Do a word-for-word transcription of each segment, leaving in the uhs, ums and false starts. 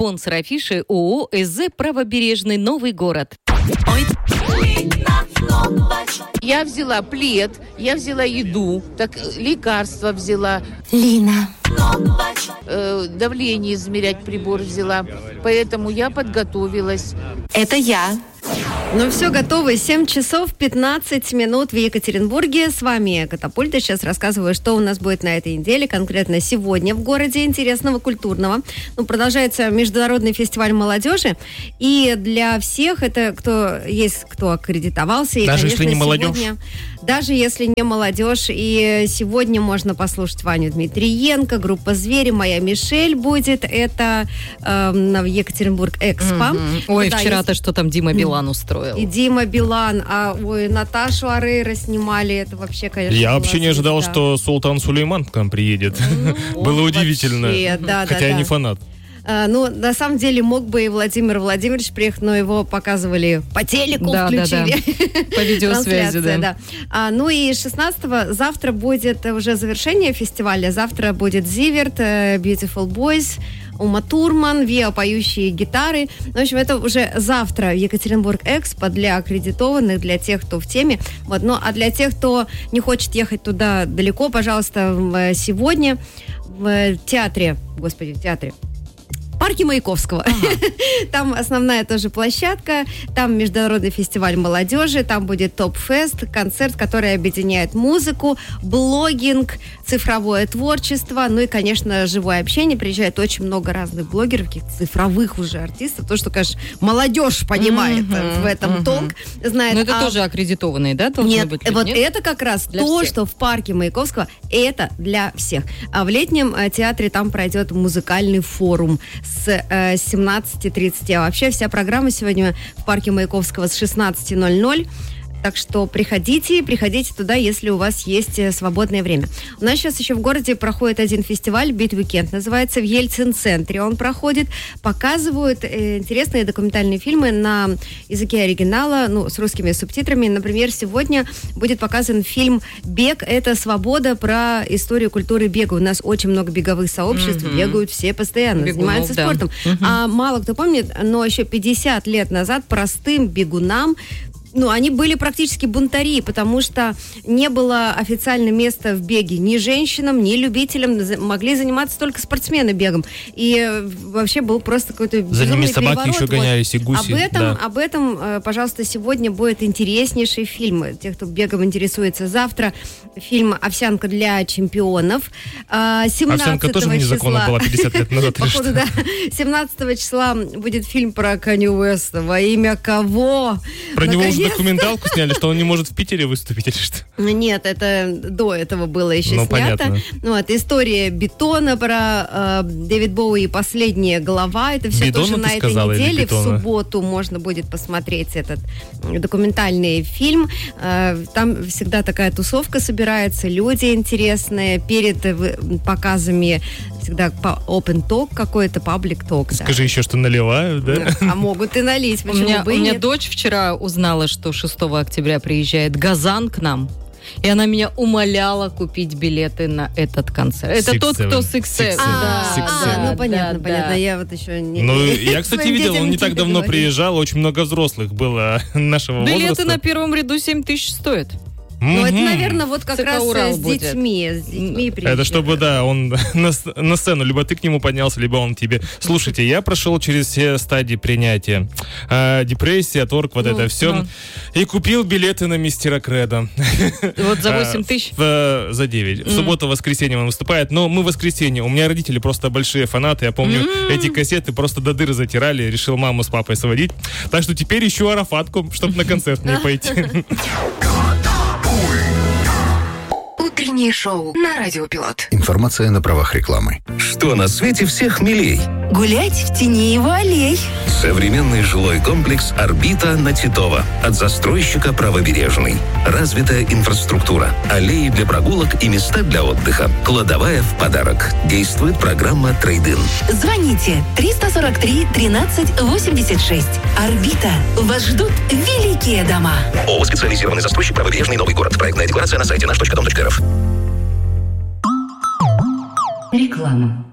Спонсор афиши ООО СЗ «Правобережный Новый город». Я взяла плед, я взяла еду, так, лекарства взяла. Лина. Э, давление измерять прибор взяла. Поэтому я подготовилась. Это я. Ну все, готово. семь часов пятнадцать минут в Екатеринбурге. С вами Катапульта. Сейчас рассказываю, что у нас будет на этой неделе, конкретно сегодня в городе интересного, культурного. Ну, продолжается международный фестиваль молодежи. И для всех это кто есть, кто аккредитовался. И, даже конечно, если не молодежь? Сегодня, даже если не молодежь. И сегодня можно послушать Ваню Дмитриенко, группа «Звери», «Моя Мишель» будет. Это э, в Екатеринбург Экспо. Mm-hmm. Ой, да, вчера-то есть... что там Дима Билан устроил. И Дима Билан, а ой, Наташу Орейро снимали, это вообще, конечно... Я вообще не ожидал, звезда. Что Султан Сулейман к нам приедет. Ну, Было удивительно. Вообще, да, Хотя да, я да. не фанат. А, ну, на самом деле, мог бы и Владимир Владимирович приехать, но его показывали по телеку, да, включили. Да, да. По видеосвязи, да. да. А, ну и шестнадцатого завтра будет уже завершение фестиваля. Завтра будет Зиверт, Beautiful Boys, Ума Турман, Виа, поющие гитары. В общем, это уже завтра в Екатеринбург Экспо для аккредитованных, для тех, кто в теме. Вот. Ну, а для тех, кто не хочет ехать туда далеко, пожалуйста, сегодня в театре, господи, в театре, парке Маяковского. Ага. Там основная тоже площадка, там международный фестиваль молодежи, там будет Топ-фест, концерт, который объединяет музыку, блогинг, цифровое творчество, ну и, конечно, живое общение. Приезжает очень много разных блогеров, каких-то цифровых уже артистов. То, что, конечно, молодежь понимает mm-hmm. в этом mm-hmm. толк, знает. Но это а... тоже аккредитованные, да, должны нет, быть? Вот нет? это как раз для то, всех. Что в парке Маяковского, это для всех. А в летнем театре там пройдет музыкальный форум с э, семнадцати тридцати. А вообще вся программа сегодня в парке Маяковского с шестнадцати ноль-ноль. Так что приходите, приходите туда, если у вас есть свободное время. У нас сейчас еще в городе проходит один фестиваль, Бит-Уикенд, называется, в Ельцин-центре он проходит. Показывают э, интересные документальные фильмы на языке оригинала, ну, с русскими субтитрами. Например, сегодня будет показан фильм «Бег. Это свобода», про историю культуры бега. У нас очень много беговых сообществ, mm-hmm. бегают все постоянно, Бегунов, занимаются да. спортом. Mm-hmm. А мало кто помнит, но еще пятьдесят лет назад простым бегунам, ну, они были практически бунтари, потому что не было официального места в беге ни женщинам, ни любителям. Могли заниматься только спортсмены бегом. И вообще был просто какой-то безумный За ними собаки переворот. еще гонялись, вот. и гуси. Об этом, да. об этом, пожалуйста, сегодня будет интереснейший фильм. Тех, кто бегом интересуется. Завтра фильм «Овсянка для чемпионов». Овсянка тоже незаконно числа... была пятьдесят лет назад. Походу, да. семнадцатого числа будет фильм про Канье Уэста. Во имя кого? Про него уже документалку сняли, что он не может в Питере выступить или что? Нет, это до этого было еще ну, снято. Понятно. Ну, вот, история Бетона про э, Дэвид Боуи и «Последняя глава». Это все Бетона, тоже на этой сказала, неделе. В субботу можно будет посмотреть этот документальный фильм. Э, там всегда такая тусовка собирается, люди интересные. Перед показами всегда open talk какой-то, public talk. Скажи да. еще, что наливают, да? А могут и налить, почему у меня, бы и У меня нет? дочь вчера узнала, что шестого октября приезжает Газан к нам. И она меня умоляла купить билеты на этот концерт. Это тот, кто с икс севен. А, Six а, Seven. ну понятно, да, понятно. да. Я вот еще не... Ну, я, кстати, своим видел, детям он не не так давно говорю. приезжал, очень много взрослых было нашего Билеты возраста. на первом ряду семь тысяч стоят. Ну, это, Мгм. наверное, вот как ЦК раз Урал с будет. детьми. С детьми Это чтобы, да, он на, с- на сцену, либо ты к нему поднялся, либо он тебе. Слушайте, я прошел через все стадии принятия. А, депрессия, торг, вот Ну, это все. да. И купил билеты на мистера Кредо. Вот за А, восемь тысяч. в- За девять. В субботу, воскресенье он выступает. Но мы в воскресенье. У меня родители просто большие фанаты. Я помню, эти кассеты просто до дыры затирали. Решил маму с папой сводить. Так что теперь ищу арафатку, чтобы на концерт не пойти. Утреннее шоу на Радио Пилот. Информация на правах рекламы. Что на свете всех милей? Гулять в тени его аллей. Современный жилой комплекс «Орбита» на Титова. От застройщика «Правобережный». Развитая инфраструктура. Аллеи для прогулок и места для отдыха. Кладовая в подарок. Действует программа «Трейд-ин». Звоните триста сорок три тринадцать восемьдесят шесть. «Орбита». Вас ждут великие дома. ООО «Специализированный застройщик «Правобережный Новый город». Проектная декларация на сайте наш точка дом точка эр эф. Реклама.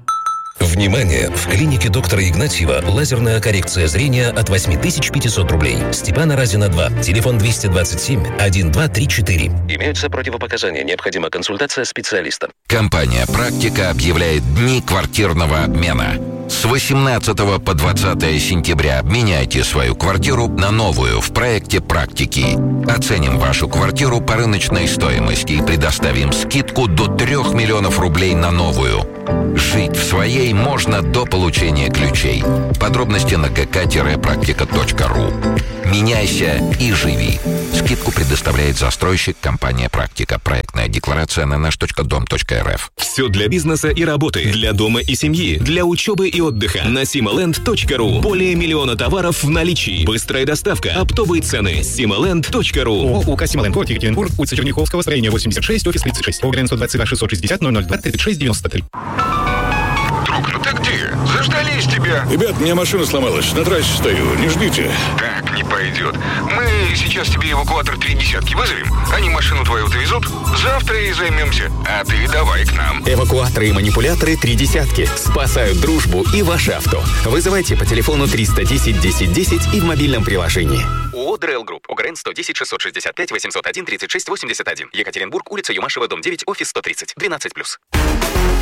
Внимание! В клинике доктора Игнатьева лазерная коррекция зрения от восемь тысяч пятьсот рублей. Степана Разина два. Телефон двести двадцать семь один два три четыре. Имеются противопоказания. Необходима консультация специалиста. Компания «Практика» объявляет дни квартирного обмена. С восемнадцатого по двадцатое сентября меняйте свою квартиру на новую в проекте «Практики». Оценим вашу квартиру по рыночной стоимости и предоставим скидку до трех миллионов рублей на новую. Жить в своей можно до получения ключей. Подробности на гэ ка практика точка ру. Меняйся и живи. Скидку предоставляет застройщик компания «Практика». Проектная декларация на наш точка дом точка эр эф. Все для бизнеса и работы, для дома и семьи, для учебы и отдыха. На симоленд точка ру. Более миллиона товаров в наличии. Быстрая доставка, оптовые цены. симоленд точка ру. ООО «УК Симоленд», город Екатеринбург, улица Черняховского, строение восемьдесят шесть, офис тридцать шесть. ОГРН сто двадцать два шестьсот шестьдесят ноль ноль два тридцать шесть девяносто три. Друг, ну ты где? Заждались тебя. Ребят, у меня машина сломалась. На трассе стою. Не ждите. Так не пойдет. Мы сейчас тебе эвакуатор три десятки вызовем. Они машину твою довезут. Завтра и займемся. А ты давай к нам. Эвакуаторы и манипуляторы три десятки. Спасают дружбу и ваше авто. Вызывайте по телефону триста десять десять десять и в мобильном приложении. ООО «Дрэл Групп». ОГРН сто десять шестьсот шестьдесят пять восемьсот один тридцать шесть восемьдесят один. Екатеринбург, улица Юмашева, дом девять, офис сто тридцать. двенадцать плюс.